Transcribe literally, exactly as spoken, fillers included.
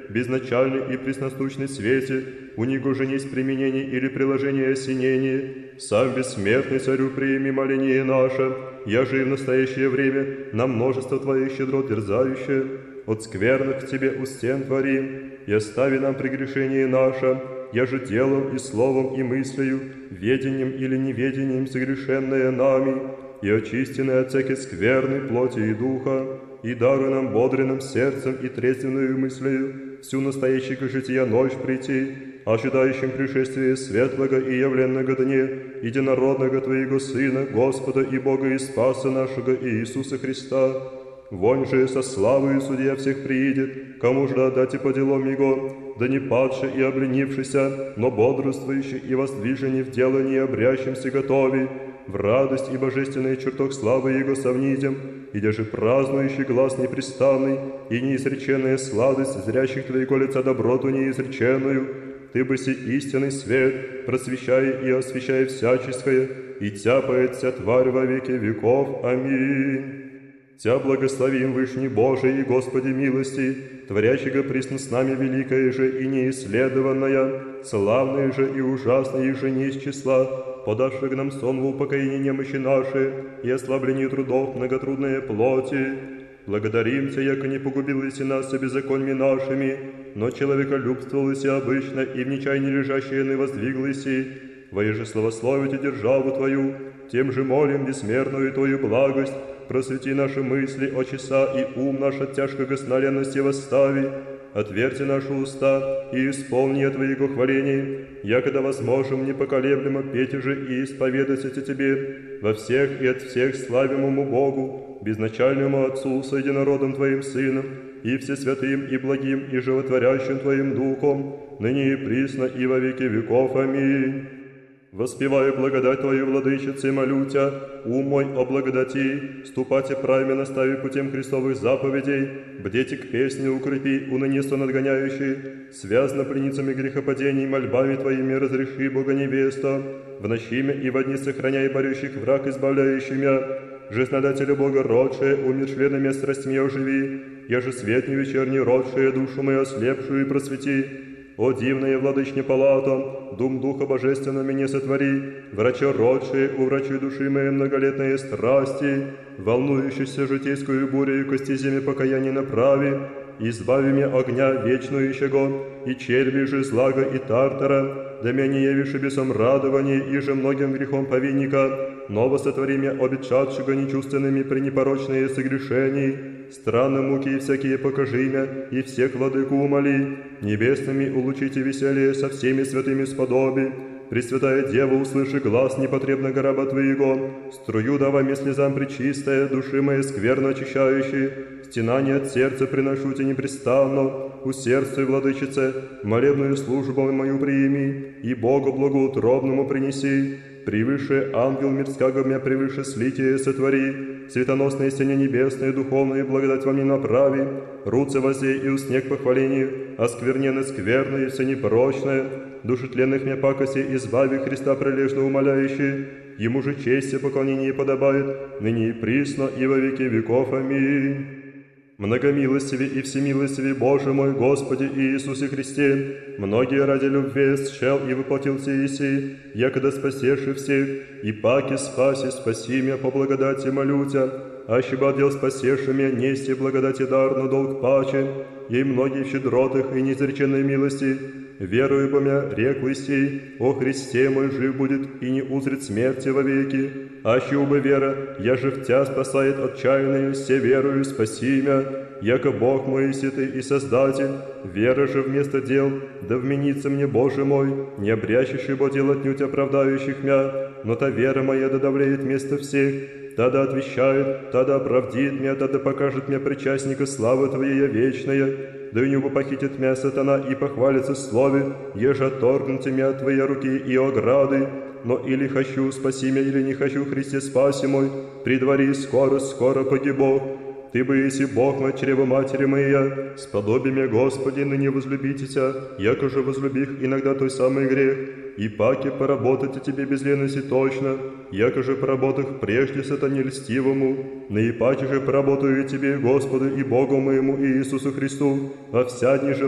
безначальный и пресносущный свете, у него же есть применение или приложение осенение. Сам бессмертный царю прими моление наше, я же и в настоящее время на множество твоих щедрот дерзающее, от скверных к тебе у стен творим, и остави нам прегрешение наше, я же делом и словом и мыслью, ведением или неведением согрешенное нами, и очистены от всякой скверной плоти и духа, и даруй нам бодренным сердцем и трезвенную мыслью всю настоящего жития ночь прийти, ожидающим пришествия светлого и явленного дне, единородного Твоего Сына, Господа и Бога и Спаса нашего Иисуса Христа. Вонь же со славою судья всех приидет, кому же отдать и по делам Его, да не падший и обленившийся, но бодрствующий и воздвиженный в делании обрящимся готови, в радость и божественный чертог славы Его совнитем, и даже празднующий глаз непрестанный, и неизреченная сладость зрящих Твоего лица доброту неизреченную, Ты бы си истинный свет, просвещая и освещая всяческое, и тяпает вся тварь во веки веков. Аминь. Тя благословим, Вышний Божий и Господи милости, творящего присно с нами великое же и неисследованное, славное же и ужасное же не из числа, подавших нам сон в упокоение немощи наши и ослабление трудов многотрудной плоти. Благодарим Тя, яко не погубились и нас беззаконьми нашими, но человеколюбствовалось обычно и в нечаянии лежащие не воздвиглись, воеже славословите державу Твою, тем же молим бессмертную Твою благость, просвети наши мысли, очеса и ум наш от тяжкого сна ленности восстави, отверти наши уста и исполни Твоего хваления, якогда возможем непоколеблемо петь же и исповедать это Тебе во всех и от всех славимому Богу, безначальному Отцу с единородом Твоим Сыном, и всесвятым и благим и животворящим Твоим Духом, ныне и присно и во веки веков. Аминь. Воспеваю благодать Твою, Владычице, молю Тя, ум мой о благодати, ступайте правильно, настави путем Христовых заповедей, бдете к песне, укрепи, уныне сон отгоняющий, связно пленницами грехопадений, мольбами Твоими разреши, Бога невеста, в ночи мя и во дни сохраняй борющих враг, избавляющий мя, жизнодателя Бога родшее, умершленными страстьми оживи, я же свет не вечерний родшее, душу мою ослепшую и просвети. О дивная владычня палата, дум Духа Божественного меня сотвори, врача родшие, уврачуй души моей многолетные страсти, волнующуюся житейскую бурю и кости земи покаяния направи, избави меня огня вечнующего, и черви же злага и тартара, да меня не явишь бесом радования, и же многим грехом повинника, ново сотвори меня обетшавшего нечувственными пренепорочные согрешений, странные муки и всякие покажи меня, и всех владыку умоли, небесными улучите веселье со всеми святыми сподоби, Пресвятая Дева, услыши глаз непотребного раба Твоего, струю давай слезам пречистая, души моей скверно очищающей, стенание от сердца приношу Тебе непрестанно, усердствуй, Владычице, молебную службу мою приими, и Богу благоутробному принеси, превыше ангел мирского меня превыше слитие сотвори, светоносные стене небесные, духовные благодать во мне направи, руце воздей и уснег похвалению, оскверненное скверное и все непорочное, души тленных мне пакости избави Христа прилежно умоляющий, Ему же честь и поклонение подобает, ныне и присно и во веки веков. Аминь. Многомилостивый и всемилостивый Боже мой, Господи Иисусе Христе, многие ради любви счел и воплотил все еси, якогда спасеши всех, и паки спаси, спаси меня по благодати молю Тя, аще бы отдел спасеши меня, нести благодати дар, но долг паче, ей многие в щедротах и неизреченной милости, верую по меня, реклый сей, о Христе мой жив будет и не узрит смерти вовеки, аще убы вера, я же в Тя спасает отчаянные, все верую, спаси меня, яко Бог мой святый и Создатель, вера же вместо дел, да вменится мне, Боже мой, не обрящешь ибо дел отнюдь оправдающих мя, но та вера моя да давлеет вместо всех, та да отвещает, та да оправдит меня, та да покажет мне причастника славы Твоей вечная, да у него похитит меня сатана и похвалится в слове, еже отторгнуте меня от Твоей руки и ограды, но или хочу, спаси меня, или не хочу, Христе, спаси мой, предвари, скоро, скоро погибу. Ты бы, если Бог мой, чрево матери моя, сподоби меня, Господи, ныне возлюбите Тя, яко же возлюбих иногда той самый грех, и паки поработать о Тебе без лености точно, яко же поработах прежде сатане льстивому, наипаче же поработаю Тебе, Господу и Богу моему Иисусу Христу, во вся дни же